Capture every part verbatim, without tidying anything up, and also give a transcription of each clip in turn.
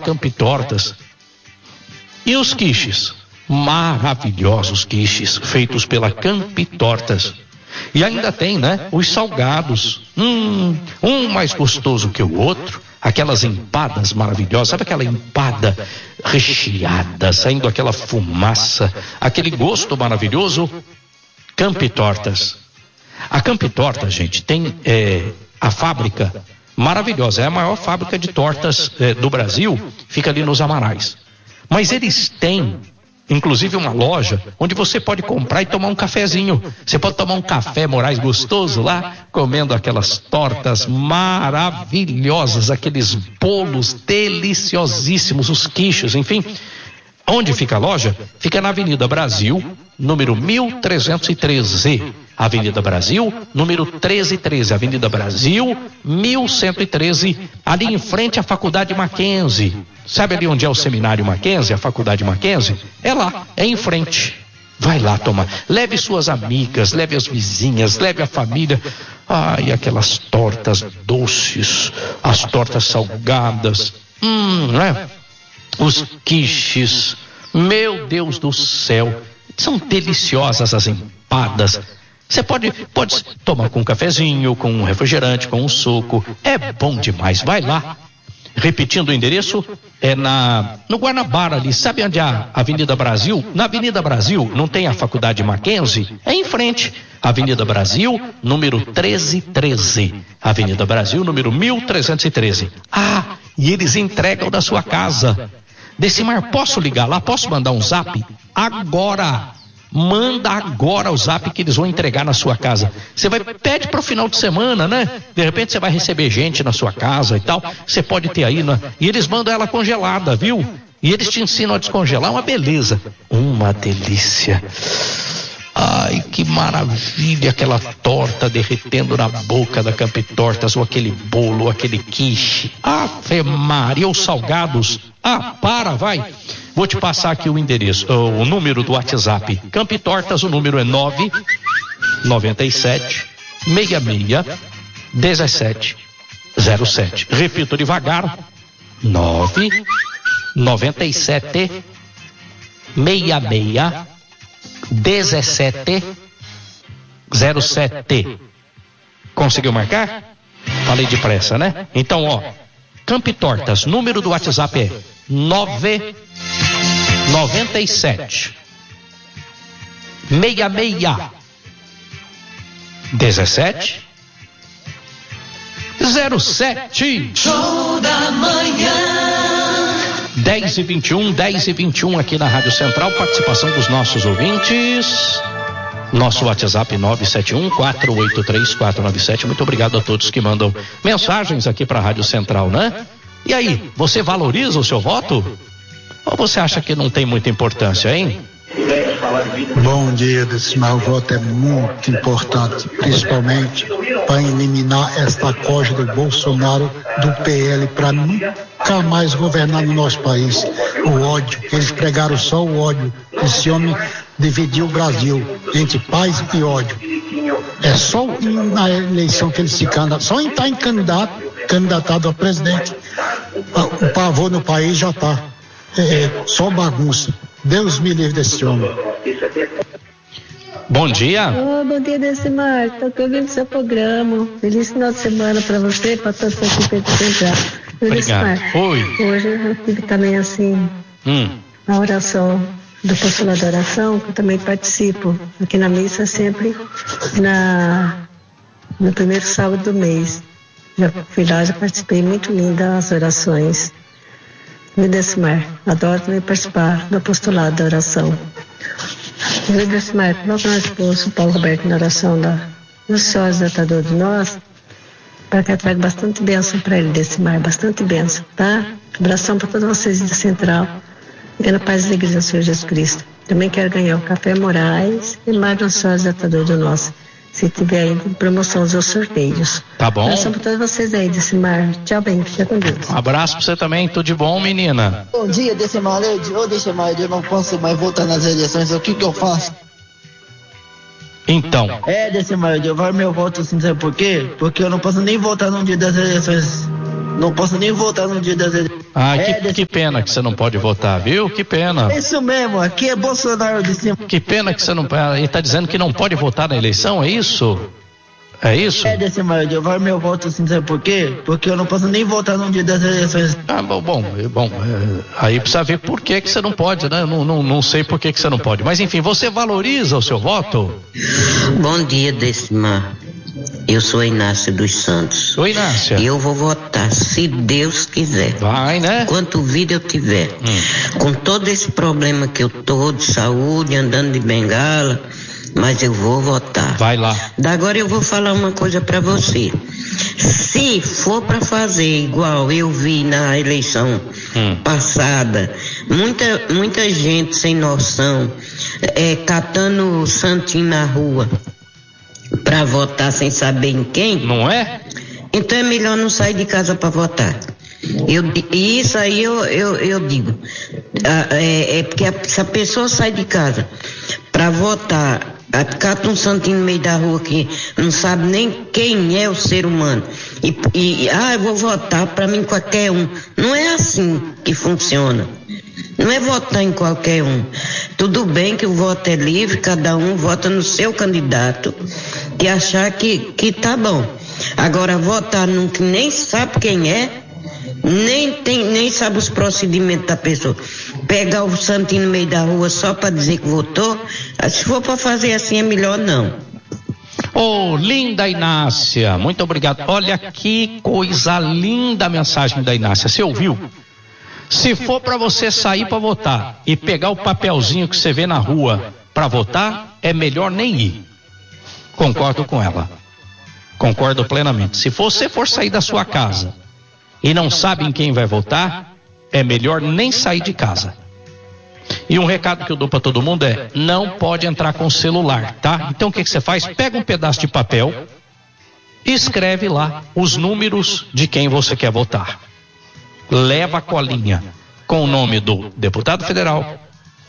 Campitortas. E os quiches? Maravilhosos quiches, feitos pela Campitortas. E ainda tem, né, os salgados. Hum, um mais gostoso que o outro. Aquelas empadas maravilhosas. Sabe aquela empada recheada, saindo aquela fumaça, aquele gosto maravilhoso? Campitortas. A Campitortas, gente, tem é, a fábrica maravilhosa. É a maior fábrica de tortas é, do Brasil. Fica ali nos Amarais. Mas eles têm, inclusive, uma loja onde você pode comprar e tomar um cafezinho. Você pode tomar um café Moraes gostoso lá, comendo aquelas tortas maravilhosas, aqueles bolos deliciosíssimos, os quichos, enfim. Onde fica a loja? Fica na Avenida Brasil, número mil trezentos e treze. Avenida Brasil, número treze treze. Avenida Brasil, mil cento e treze. Ali em frente à Faculdade Mackenzie. Sabe ali onde é o Seminário Mackenzie, a Faculdade Mackenzie? É lá, é em frente. Vai lá tomar. Leve suas amigas, leve as vizinhas, leve a família. Ai, aquelas tortas doces, as tortas salgadas. Hum, né? Os quiches, meu Deus do céu, são deliciosas as empadas. Você pode, pode tomar com um cafezinho, com um refrigerante, com um suco, é bom demais, vai lá. Repetindo o endereço, é na, no Guanabara ali, sabe onde é a Avenida Brasil? Na Avenida Brasil, não tem a Faculdade Mackenzie? É em frente, Avenida Brasil, número treze treze. Avenida Brasil, número mil trezentos e treze. Ah, e eles entregam da sua casa. Decimar, posso ligar lá? Posso mandar um zap? Agora! Manda agora o zap que eles vão entregar na sua casa. Você vai, pede para o final de semana, né? De repente você vai receber gente na sua casa e tal. Você pode ter aí, né? E eles mandam ela congelada, viu? E eles te ensinam a descongelar, uma beleza. Uma delícia. Ai, que maravilha, aquela torta derretendo na boca da Campitortas, ou aquele bolo, ou aquele quiche. Ave Maria, os salgados. Ah, para, vai. Vou te passar aqui o endereço, o número do WhatsApp. Campitortas, o número é nove nove sete seis seis um sete zero sete. Repito devagar. nove nove sete seis seis dezessete zero sete. Conseguiu marcar? Falei depressa, né? Então, ó, Campitortas, número do WhatsApp é nove nove sete seis seis dezessete zero sete. Show da manhã. dez e vinte e um, dez e vinte e um aqui na Rádio Central, participação dos nossos ouvintes. Nosso WhatsApp nove sete um, quatro oito três, quatro nove sete. Muito obrigado a todos que mandam mensagens aqui para a Rádio Central, né? E aí, você valoriza o seu voto? Ou você acha que não tem muita importância, hein? Bom dia, Decimar. O voto é muito importante, principalmente para eliminar esta coja do Bolsonaro, do P L, para nunca mais governar no nosso país. O ódio, eles pregaram só o ódio. Esse homem dividiu o Brasil entre paz e ódio. É só na eleição que ele se candidata, só em estar em candidato, candidatado a presidente. O pavor no país já está. É só bagunça. Deus me livre desse homem. Bom dia. Oh, bom dia, Decimar. Estou ouvindo seu programa. Feliz final de semana para você e para todos os equipes de Central. Obrigado. Oi. Hoje eu tive também assim hum. a oração do postulado da oração, que eu também participo aqui na missa sempre na, no primeiro sábado do mês. Já fui lá, já participei, muito linda as orações. Me Decimar, adoro também participar do apostolado da oração. Me Decimar, coloca nosso esposo Paulo Roberto na oração da Nossa Senhora Exaltador de nós, para que eu traga bastante bênção para ele, Decimar, bastante bênção, tá? Abração para todos vocês da Central, e na paz da Igreja do Senhor Jesus Cristo. Também quero ganhar o Café Moraes e mais Nossa Senhora Exaltador de nós. Se tiver aí promoção dos sorteios. Tá bom. Abração para todos vocês aí, Decimar. Tchau, bem, fica com Deus. Um abraço para você também, tudo de bom, menina. Bom dia, Decimar. Ô, Decimar, eu não posso mais votar nas eleições, o que que eu faço? Então. É, Decimar, eu levar meu voto assim, sabe por quê? Porque eu não posso nem votar no dia das eleições não posso nem votar no dia das eleições. Ah, é que, desse... que pena que você não pode votar, viu? Que pena. É isso mesmo, aqui é Bolsonaro de cima. Que pena que você não... Ele está dizendo que não pode votar na eleição, é isso? É isso? É desse maior, eu vou meu voto assim, sabe por quê? Porque eu não posso nem votar no dia das eleições. Ah, bom, bom, bom é, aí precisa ver por que que você não pode, né? Não, não, não sei por que que você não pode. Mas enfim, você valoriza o seu voto? Bom dia, Decimar. Eu sou Inácia dos Santos. Oi, Inácia. E eu vou votar, se Deus quiser. Vai, né? Quanto vida eu tiver. Hum. Com todo esse problema que eu tô de saúde, andando de bengala, mas eu vou votar. Vai lá. Da agora eu vou falar uma coisa pra você. Se for pra fazer igual eu vi na eleição hum. passada, muita, muita gente sem noção, é, catando santinho na rua pra votar sem saber em quem. Não é? Então é melhor não sair de casa pra votar. Eu, e isso aí eu, eu, eu digo, é, é porque a, se a pessoa sai de casa pra votar, cata um santinho no meio da rua que não sabe nem quem é o ser humano, e, e ah, eu vou votar pra mim qualquer um. Não é assim que funciona. Não é votar em qualquer um. Tudo bem que o voto é livre, cada um vota no seu candidato e achar que, que tá bom. Agora, votar num que nem sabe quem é, nem, tem, nem sabe os procedimentos da pessoa. Pegar o santinho no meio da rua só para dizer que votou, se for para fazer assim é melhor não. Oh, linda Inácia, muito obrigado. Olha que coisa linda a mensagem da Inácia, você ouviu? Se for para você sair para votar e pegar o papelzinho que você vê na rua para votar, é melhor nem ir. Concordo com ela. Concordo plenamente. Se você for sair da sua casa e não sabe em quem vai votar, é melhor nem sair de casa. E um recado que eu dou para todo mundo é: não pode entrar com celular, tá? Então o que que você faz? Pega um pedaço de papel e escreve lá os números de quem você quer votar. Leva a colinha com o nome do deputado federal.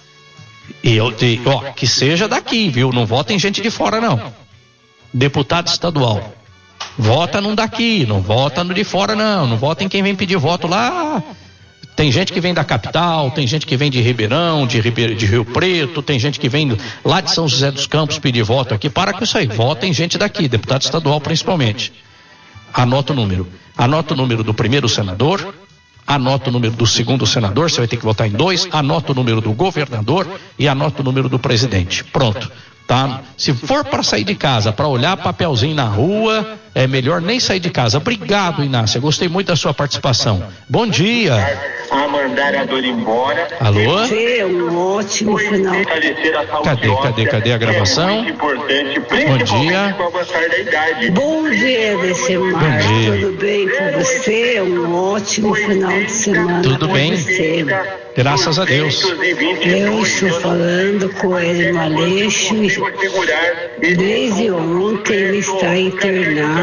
E eu te, ó, que seja daqui, viu? Não vota em gente de fora, não. Deputado estadual. Vota num daqui, não vota no de fora, não. Não vota em quem vem pedir voto lá. Tem gente que vem da capital, tem gente que vem de Ribeirão, de, Ribeir, de Rio Preto, tem gente que vem lá de São José dos Campos pedir voto aqui. Para com isso aí. Vota em gente daqui, deputado estadual principalmente. Anota o número. Anota o número do primeiro senador. Anota o número do segundo senador, você vai ter que votar em dois. Anota o número do governador e anota o número do presidente. Pronto, tá? Se for para sair de casa, para olhar papelzinho na rua, é melhor nem sair de casa. Obrigado, Inácia, gostei muito da sua participação. Bom dia. A mandar a dor embora. Alô? Você, um ótimo final. Cadê, cadê, cadê a gravação? Bom dia. Bom dia, Decimar. Tudo bem com você? Um ótimo final de semana. Tudo bem? Você. Graças a Deus. Eu estou falando com ele no Aleixo. Desde ontem ele está internado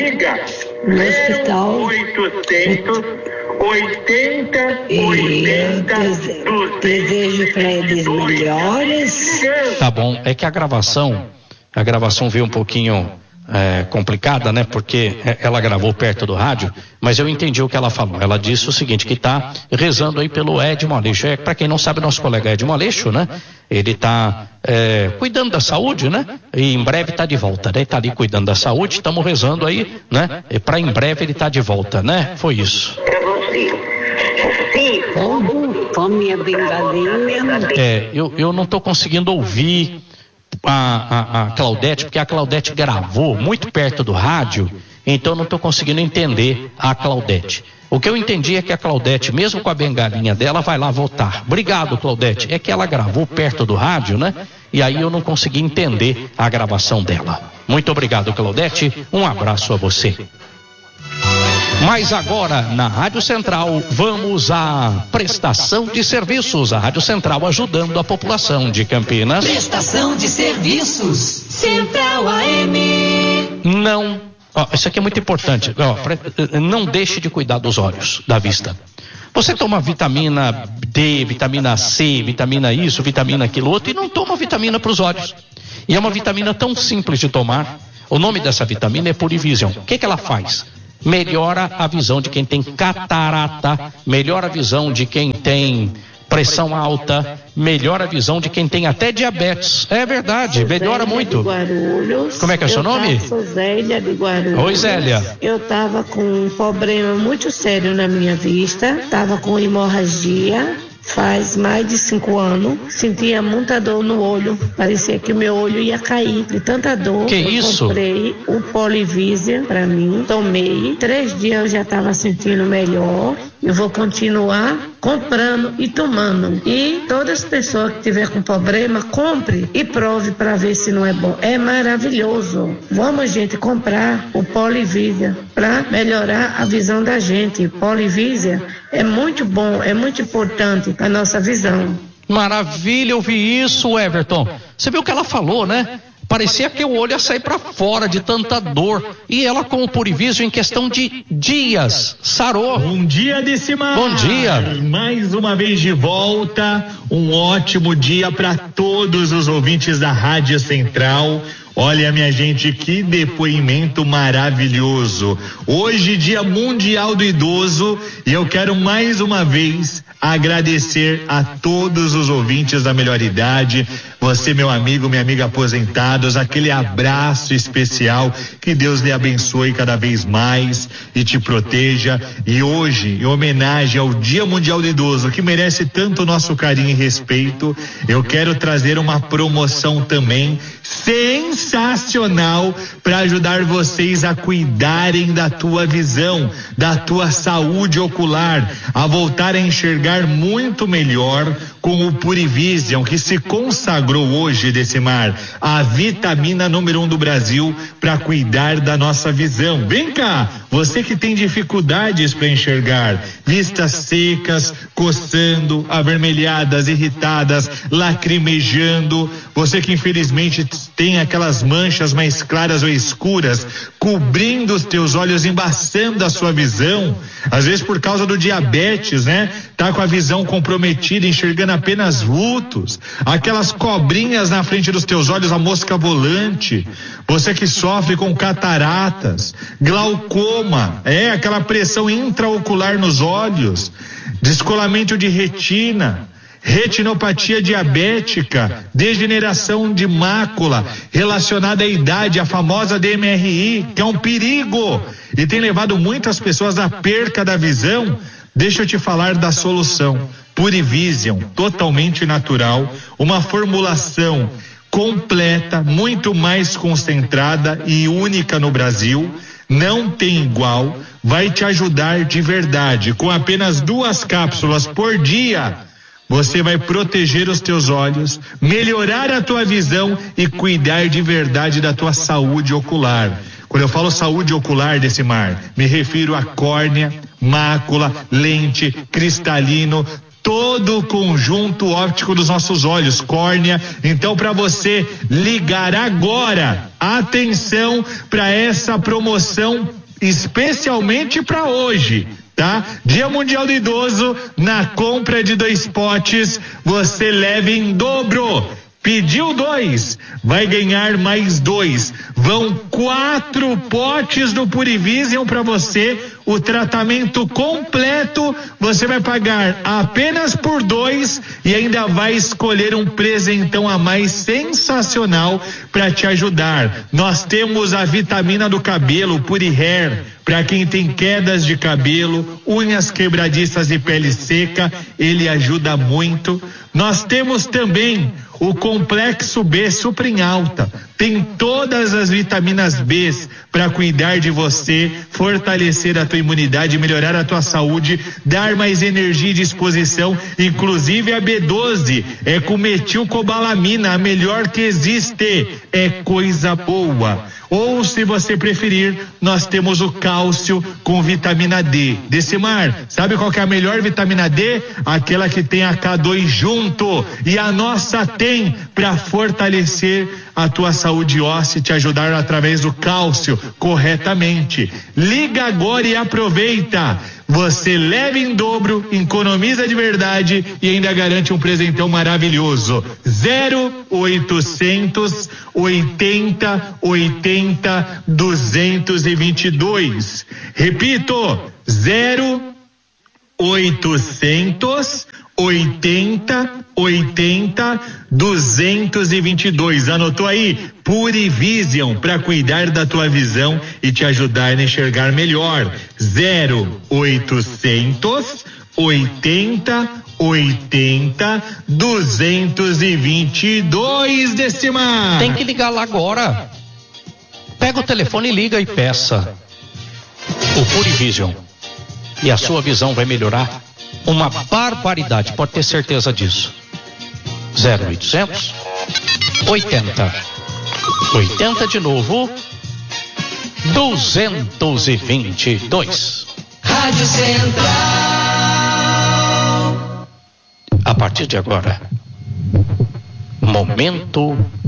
no hospital. E eu desejo para eles melhores. Tá bom, é que a gravação, a gravação veio um pouquinho é, complicada, né? Porque ela gravou perto do rádio, mas eu entendi o que ela falou. Ela disse o seguinte, que tá rezando aí pelo Edmo Aleixo. É, para quem não sabe, nosso colega Edmo Aleixo, né? Ele tá é, cuidando da saúde, né? E em breve tá de volta, né? Tá ali cuidando da saúde, estamos rezando aí, né? E para em breve ele tá de volta, né? Foi isso. Tome a bengalinha. É, eu, eu não tô conseguindo ouvir a, a, a Claudete, porque a Claudete gravou muito perto do rádio, então eu não estou conseguindo entender a Claudete. O que eu entendi é que a Claudete, mesmo com a bengalinha dela, vai lá votar. Obrigado, Claudete. É que ela gravou perto do rádio, né? E aí eu não consegui entender a gravação dela. Muito obrigado, Claudete. Um abraço a você. Mas agora, na Rádio Central, vamos à prestação de serviços. A Rádio Central ajudando a população de Campinas. Prestação de serviços. Central A M. Não, ó, isso aqui é muito importante. Ó, não deixe de cuidar dos olhos, da vista. Você toma vitamina D, vitamina C, vitamina isso, vitamina aquilo outro, e não toma vitamina para os olhos. E é uma vitamina tão simples de tomar. O nome dessa vitamina é Purivision. O que que ela faz? melhora a visão de quem tem catarata, melhora a visão de quem tem pressão alta, melhora a visão de quem tem até diabetes. É verdade, melhora muito. Como é que é o seu nome? Eu sou Zélia de Guarulhos. Oi, Zélia. Eu tava com um problema muito sério na minha vista, tava com hemorragia. Faz mais de cinco anos, sentia muita dor no olho, parecia que o meu olho ia cair de tanta dor. Que eu isso? Comprei o Polivisia pra mim, tomei, três dias eu já estava sentindo melhor. Eu vou continuar comprando e tomando. E todas as pessoas que tiver com problema, compre e prove para ver se não é bom. É maravilhoso. Vamos, gente, comprar o Polivisia para melhorar a visão da gente. Polivisia é muito bom, é muito importante para a nossa visão. Maravilha, eu vi isso, Everton. Você viu o que ela falou, né? Parecia que o olho ia sair para fora de tanta dor. E ela com o Purivisio em questão de dias sarou. Bom dia, Decimar. Bom dia. Mais uma vez de volta. Um ótimo dia para todos os ouvintes da Rádio Central. Olha, minha gente, que depoimento maravilhoso. Hoje, Dia Mundial do Idoso, e eu quero mais uma vez agradecer a todos os ouvintes da Melhor Idade, você, meu amigo, minha amiga aposentados, aquele abraço especial, que Deus lhe abençoe cada vez mais e te proteja. E hoje, em homenagem ao Dia Mundial do Idoso, que merece tanto o nosso carinho e respeito, eu quero trazer uma promoção também sensacional para ajudar vocês a cuidarem da tua visão, da tua saúde ocular, a voltar a enxergar muito melhor com o Purivision, que se consagrou hoje, Decimar, a vitamina número um do Brasil para cuidar da nossa visão. Vem cá, você que tem dificuldades para enxergar, vistas secas, coçando, avermelhadas, irritadas, lacrimejando, você que infelizmente tem aquelas manchas mais claras ou escuras cobrindo os teus olhos, embaçando a sua visão, às vezes por causa do diabetes, né? Tá com a visão comprometida, enxergando apenas vultos, aquelas cobrinhas na frente dos teus olhos, a mosca volante, você que sofre com cataratas, glaucoma, é aquela pressão intraocular nos olhos, descolamento de retina, retinopatia diabética, degeneração de mácula relacionada à idade, a famosa D M R I, que é um perigo e tem levado muitas pessoas à perca da visão. Deixa eu te falar da solução. Purivision, totalmente natural, uma formulação completa, muito mais concentrada e única no Brasil, não tem igual, vai te ajudar de verdade. Com apenas duas cápsulas por dia, você vai proteger os teus olhos, melhorar a tua visão e cuidar de verdade da tua saúde ocular. Quando eu falo saúde ocular, Decimar, me refiro à córnea, mácula, lente, cristalino, todo o conjunto óptico dos nossos olhos, córnea. Então, para você ligar agora, atenção para essa promoção, especialmente para hoje, tá? Dia Mundial do Idoso, na compra de dois potes, você leva em dobro. Pediu dois, vai ganhar mais dois. Vão quatro potes do Purivision para você. O tratamento completo você vai pagar apenas por dois e ainda vai escolher um presentão a mais sensacional para te ajudar. Nós temos a vitamina do cabelo, Purihair, para quem tem quedas de cabelo, unhas quebradiças e pele seca, ele ajuda muito. Nós temos também o Complexo B Super em Alta, tem todas as vitaminas B para cuidar de você, fortalecer a tua imunidade, melhorar a tua saúde, dar mais energia e disposição, inclusive a B doze, é com metilcobalamina, a melhor que existe, é coisa boa. Ou, se você preferir, nós temos o cálcio com vitamina D. Decimar, sabe qual que é a melhor vitamina D? Aquela que tem a K dois junto. E a nossa tem para fortalecer a tua saúde saúde óssea e te ajudar através do cálcio corretamente. Liga agora e aproveita. Você leva em dobro, economiza de verdade e ainda garante um presentão maravilhoso. zero oitocentos oitenta oitenta duzentos e vinte e dois. Repito, zero oitocentos oitenta oitenta duzentos e vinte e dois. Anotou aí? Purivision, para cuidar da tua visão e te ajudar a enxergar melhor. zero oitocentos oitenta oitenta duzentos e vinte e dois, Decimar. Tem que ligar lá agora. Pega o telefone e liga e peça o Purivision. E a sua visão vai melhorar uma barbaridade, pode ter certeza disso. zero oitocentos oitenta oitenta de novo duzentos e vinte e dois. Rádio Central. A partir de agora, Momento